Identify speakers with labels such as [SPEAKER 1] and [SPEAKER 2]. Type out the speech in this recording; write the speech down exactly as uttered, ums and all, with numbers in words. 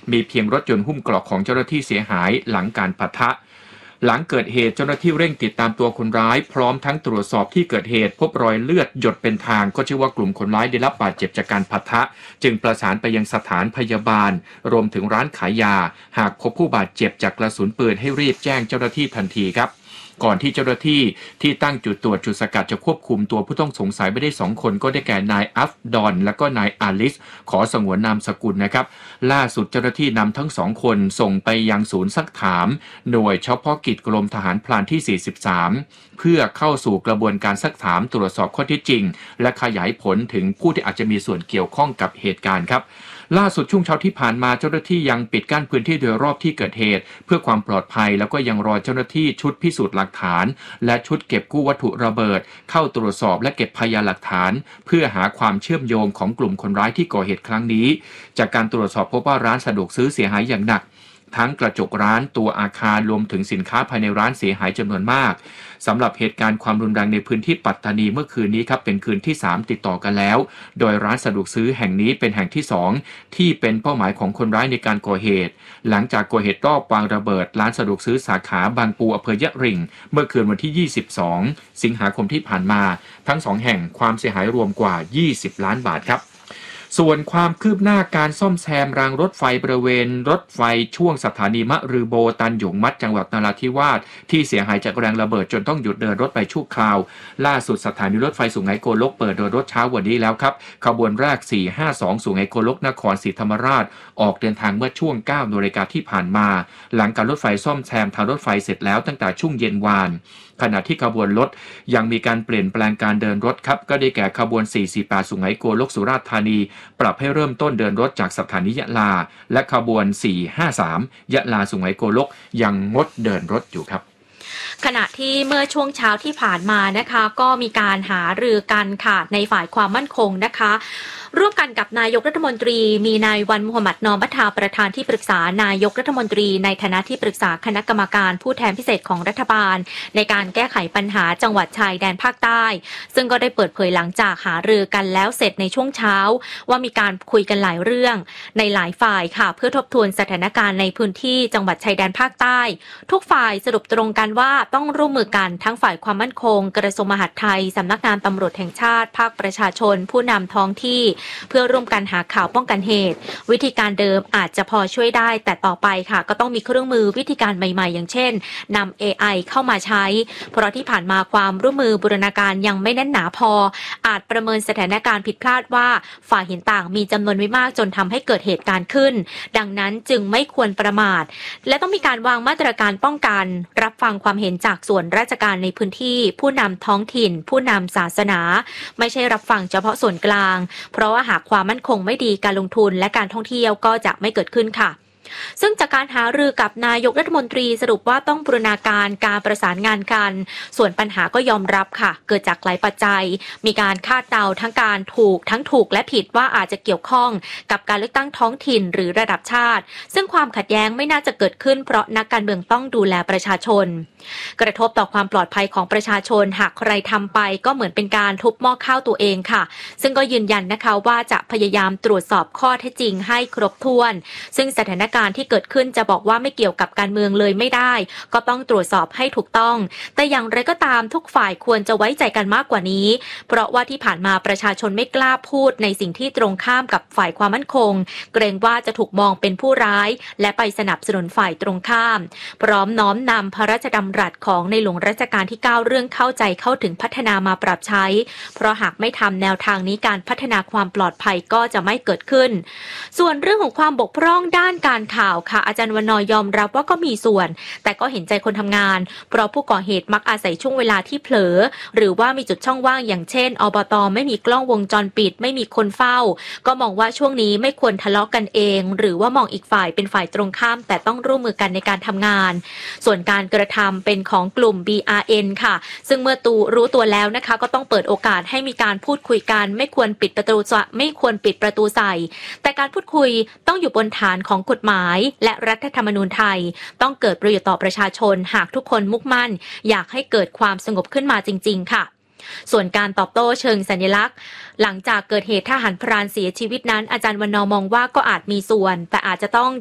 [SPEAKER 1] มีเพียงรถยนต์หุ้มเกราะของเจ้าหน้าที่เสียหายหลังการปะทะหลังเกิดเหตุเจ้าหน้าที่เร่งติดตามตัวคนร้ายพร้อมทั้งตรวจสอบที่เกิดเหตุพบรอยเลือดหยดเป็นทางก็เชื่อว่ากลุ่มคนร้ายได้รับบาดเจ็บจากการปะทะจึงประสานไปยังสถานพยาบาลรวมถึงร้านขายยาหากพบผู้บาดเจ็บจากกระสุนปืนให้รีบแจ้งเจ้าหน้าที่ทันทีครับก่อนที่เจ้าหน้าที่ที่ตั้งจุดตรวจจุดสกัดจะควบคุมตัวผู้ต้องสงสัยไปได้สองคนก็ได้แก่นายอัฟดอนและก็นายอาลิสขอสงวนนามสกุลนะครับล่าสุดเจ้าหน้าที่นำทั้งสองคนส่งไปยังศูนย์ซักถามหน่วยเฉพาะกิจกรมทหารพรานที่สี่สิบสามเพื่อเข้าสู่กระบวนการซักถามตรวจสอบข้อเท็จจริงและขยายผลถึงผู้ที่อาจจะมีส่วนเกี่ยวข้องกับเหตุการณ์ครับล่าสุดช่วงเช้าที่ผ่านมาเจ้าหน้าที่ยังปิดกั้นพื้นที่โดยรอบที่เกิดเหตุเพื่อความปลอดภัยแล้วก็ยังรอเจ้าหน้าที่ชุดพิสูจน์หลักฐานและชุดเก็บกู้วัตถุระเบิดเข้าตรวจสอบและเก็บพยานหลักฐานเพื่อหาความเชื่อมโยงของกลุ่มคนร้ายที่ก่อเหตุครั้งนี้จากการตรวจสอบพบว่าร้านสะดวกซื้อเสียหายอย่างหนักทั้งกระจกร้านตัวอาคารรวมถึงสินค้าภายในร้านเสียหายจำนวนมากสำหรับเหตุการณ์ความรุนแรงในพื้นที่ปัตตานีเมื่อคืนนี้ครับเป็นคืนที่สามติดต่อกันแล้วโดยร้านสะดวกซื้อแห่งนี้เป็นแห่งที่สองที่เป็นเป้าหมายของคนร้ายในการก่อเหตุหลังจากก่อเหตุรอบวางระเบิดร้านสะดวกซื้อสาขาบางปูอำเภอยะริงเมื่อคืนวันที่ยี่สิบสองสิงหาคมที่ผ่านมาทั้งสองแห่งความเสียหายรวมกว่ายี่สิบล้านบาทครับส่วนความคืบหน้าการซ่อมแซมรางรถไฟบริเวณรถไฟช่วงสถานีมะรือโบตันหยงมัดจังหวัดนราธิวาสที่เสียหายจากแรงระเบิดจนต้องหยุดเดินรถไปชั่วคราวล่าสุดสถานีรถไฟสุไหงโกลกเปิดเดินรถเช้าวันนี้แล้วครับขบวนแรกสี่ห้าสองสุไหงโกลกนครศรีธรรมราชออกเดินทางเมื่อช่วงเก้านาฬิกาที่ผ่านมาหลังการรถไฟซ่อมแซมทางรถไฟเสร็จแล้วตั้งแต่ช่วงเย็นวานขณะที่ขบวนรถยังมีการเปลี่ยนแปลงการเดินรถครับก็ได้แก่ขบวนสี่สี่แปดสุไหงโกลกสุราษฎร์ธานีปรับให้เริ่มต้นเดินรถจากสถานียะลาและขบวนสี่ห้าสามยะลาสุไหงโกลกยังงดเดินรถอยู่ครับ
[SPEAKER 2] ขณะที่เมื่อช่วงเช้าที่ผ่านมานะคะก็มีการหารือกันค่ะในฝ่ายความมั่นคงนะคะร่วมกันกับนายกรัฐมนตรีมีนายวันมุฮัมหมัดนอมัทาประธานที่ปรึกษานายกรัฐมนตรีในฐานะที่ปรึกษาคณะกรรมการผู้แทนพิเศษของรัฐบาลในการแก้ไขปัญหาจังหวัดชายแดนภาคใต้ซึ่งก็ได้เปิดเผยหลังจากหารือกันแล้วเสร็จในช่วงเช้าว่ามีการคุยกันหลายเรื่องในหลายฝ่ายค่ะเพื่อทบทวนสถานการณ์ในพื้นที่จังหวัดชายแดนภาคใต้ทุกฝ่ายสรุปตรงกันว่าต้องร่วมมือกันทั้งฝ่ายความมั่นคงกระทรวงมหาดไทยสำนักงานตำรวจแห่งชาติภาคประชาชนผู้นำท้องที่เพื่อร่วมกันหาข่าวป้องกันเหตุวิธีการเดิมอาจจะพอช่วยได้แต่ต่อไปค่ะก็ต้องมีเครื่องมือวิธีการใหม่ๆอย่างเช่นนำ เอ ไอ เข้ามาใช้เพราะที่ผ่านมาความร่วมมือบูรณาการยังไม่แน่นหนาพออาจประเมินสถานการณ์ผิดพลาดว่าฝ่ายเห็นต่างมีจำนวนไม่มากจนทำให้เกิดเหตุการณ์ขึ้นดังนั้นจึงไม่ควรประมาทและต้องมีการวางมาตรการป้องกันรับฟังความเห็นจากส่วนราชการในพื้นที่ผู้นำท้องถิ่นผู้นำศาสนาไม่ใช่รับฟังเฉพาะส่วนกลางเพราะว่าหากความมั่นคงไม่ดีการลงทุนและการท่องเที่ยวก็จะไม่เกิดขึ้นค่ะซึ่งจากการหารือกับนายกรัฐมนตรีสรุปว่าต้องบูรณาการการประสานงานกันส่วนปัญหาก็ยอมรับค่ะเกิดจากหลายปัจจัยมีการคาดเดาทั้งการถูกทั้งถูกและผิดว่าอาจจะเกี่ยวข้องกับการเลือกตั้งท้องถิ่นหรือระดับชาติซึ่งความขัดแย้งไม่น่าจะเกิดขึ้นเพราะนักการเมืองต้องดูแลประชาชนกระทบต่อความปลอดภัยของประชาชนหากใครทำไปก็เหมือนเป็นการทุบหม้อข้าวตัวเองค่ะซึ่งก็ยืนยันนะคะว่าจะพยายามตรวจสอบข้อเท็จจริงให้ครบถ้วนซึ่งสถานการณ์ที่เกิดขึ้นจะบอกว่าไม่เกี่ยวกับการเมืองเลยไม่ได้ก็ต้องตรวจสอบให้ถูกต้องแต่อย่างไรก็ตามทุกฝ่ายควรจะไว้ใจกันมากกว่านี้เพราะว่าที่ผ่านมาประชาชนไม่กล้าพูดในสิ่งที่ตรงข้ามกับฝ่ายความมั่นคงเกรงว่าจะถูกมองเป็นผู้ร้ายและไปสนับสนุนฝ่ายตรงข้ามพร้อมน้อมนำพระราชดำรัสของในหลวงรัชกาลที่เก้าเรื่องเข้าใจเข้าถึงพัฒนามาปรับใช้เพราะหากไม่ทำแนวทางนี้การพัฒนาความปลอดภัยก็จะไม่เกิดขึ้นส่วนเรื่องของความบกพร่องด้านการข่าวค่ะอาจารย์วรรณยอมรับว่าก็มีส่วนแต่ก็เห็นใจคนทำงานเพราะผู้ก่อเหตุมักอาศัยช่วงเวลาที่เผลอหรือว่ามีจุดช่องว่างอย่างเช่นอบต.ไม่มีกล้องวงจรปิดไม่มีคนเฝ้าก็มองว่าช่วงนี้ไม่ควรทะเลาะกันเองหรือว่ามองอีกฝ่ายเป็นฝ่ายตรงข้ามแต่ต้องร่วมมือกันในการทำงานส่วนการกระทำเป็นของกลุ่ม บี อาร์ เอ็น ค่ะซึ่งเมื่อตูรู้ตัวแล้วนะคะก็ต้องเปิดโอกาสให้มีการพูดคุยกันไม่ควรปิดประตูไม่ควรปิดประตูใส่แต่การพูดคุยต้องอยู่บนฐานของกฎหมายและรัฐธรรมนูญไทยต้องเกิดประโยชน์ต่อประชาชนหากทุกคนมุ่งมั่นอยากให้เกิดความสงบขึ้นมาจริงๆค่ะส่วนการตอบโต้เชิงสัญลักษณ์หลังจากเกิดเหตุทหารพรานเสียชีวิตนั้นอาจารย์วรรณมองว่าก็อาจมีส่วนแต่อาจจะต้อง